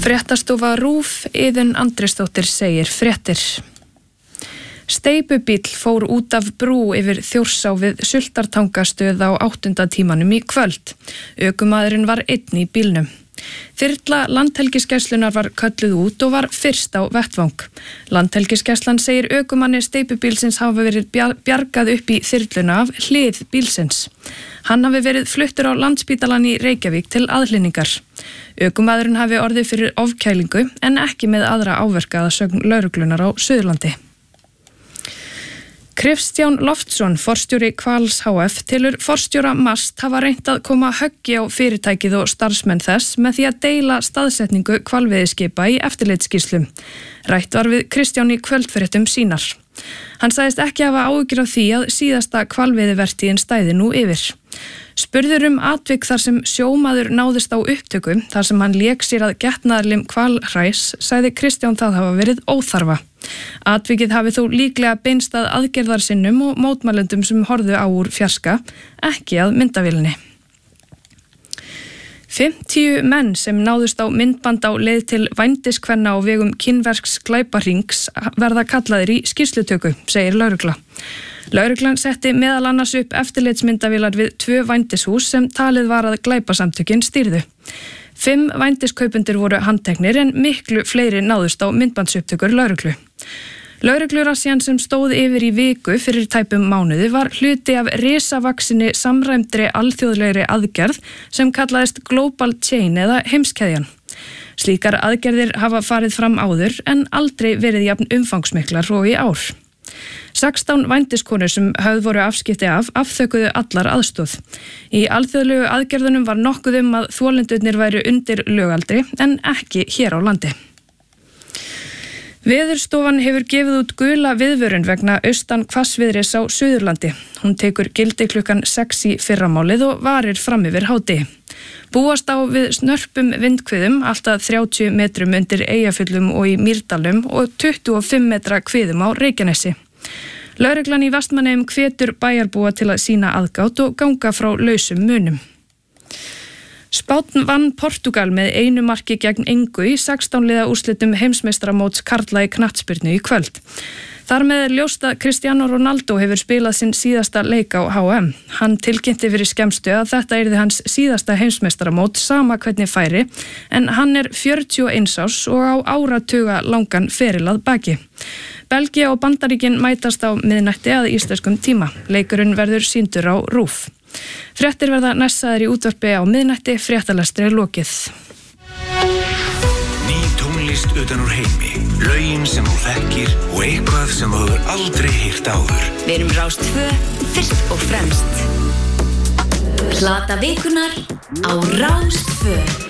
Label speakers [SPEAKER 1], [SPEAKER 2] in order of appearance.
[SPEAKER 1] Fréttastofa RÚV, Iðunn Andrésdóttir segir fréttir. Steypubíll fór út af brú yfir Þjórsá við Sultartangastöð á 8. tímanum í kvöld. Ökumaðurinn var einn í bílnum. Þyrla Landhelgisgæslunnar var kölluð út og var fyrst á vettvang. Landhelgisgæslan segir ökumanni steypubílsins hafa verið bjargað upp í þyrluna af hlið bílsins. Hann hafi verið fluttur á Landspítalann í Reykjavík til aðhlynningar. Ökumaðurinn hafi orðið fyrir ofkælingu en ekki með aðra áverka að sögn lögreglunar á Suðurlandi. Kristján Loftsson, forstjóri Hvals HF, telur forstjóra MAST hafa reynt að koma höggi á fyrirtækið og starfsmenn þess með því að deila staðsetningu hvalveiðiskipa í eftirlitsskýrslum. Rætt var við Kristján í kvöldfréttum sínar. Hann sagðist ekki hafa áhyggjur af því að síðasta hvalveiðivertíðin stæði nú yfir. Spurður atvik þar sem sjómaður náðist á upptöku, þar sem hann lék sér að getnaðarlim hvalhræs, sagði Kristján það hafa verið óþarfa. Atvikið hafi þó líklega beinst að aðgerðarsinnum og mótmælendum sem horfðu á úr fjarska, ekki að myndavélinni. 50 menn sem náðust á myndband á leið til vændiskvenna á vegum kynverks glæpahrings verða kallaðir í skýrslutöku, segir lögregla. Lögreglan setti meðal annars upp eftirlitsmyndavélar við 2 vændishús sem talið var að glæpasamtökin stýrðu. 5 vændiskaupendur voru handteknir en miklu fleiri náðust á myndbandsupptökur lögreglu. Lögreglurassían sem stóð yfir í viku fyrir tæpum mánuði var hluti af risavaksinni samræmdri alþjóðlegri aðgerð sem kallaðist Global Chain eða heimskeðjan. Slíkar aðgerðir hafa farið fram áður en aldrei verið jafn umfangsmiklar og í ár. 16 vændiskonur sem höfð voru afskipti af afþökuðu allar aðstoð. Í alþjóðlegu aðgerðunum var nokkuð að þolendurnir væru undir lögaldri en ekki hér á landi. Veðurstofan hefur gefið út gula viðvörun vegna austan hvassviðris á Suðurlandi. Hún tekur gildi klukkan 6 í fyrramálið og varir fram yfir hádegi. Búast á við snörpum vindhviðum allt að 30 metrum undir Eyjafjöllum og í Mýrdalum og 25 metra hviðum á Reykjanesi. Lögreglan í Vestmannaeyjum hvetur bæjarbúa til að sýna aðgát og ganga frá lausum munum. Spánn vann Portúgal með 1 marki gegn engu í 16 liða úrslitum heimsmeistaramóts karla í knattspyrnu í kvöld. Þar með ljóst að Cristiano Ronaldo hefur spilað sinn síðasta leik á HM. Hann tilkynnti fyrir skemmstu að þetta yrði hans síðasta heimsmeistaramót sama hvernig færi, en hann er 41 árs og á áratuga langan feril að baki. Belgía og Bandaríkin mætast á miðnætti að íslenskum tíma. Leikurinn verður sýndur á RÚV. Fréttir verða næssaðir í útvarpi á miðnætti, fréttalestri er lokið.
[SPEAKER 2] Ný tónlist utan úr heimi, lögin sem þú þekkir og eitthvað sem þú hefur aldrei heyrt áður.
[SPEAKER 3] Við erum Rás 2, fyrst og fremst. Plata vikunnar á Rás 2.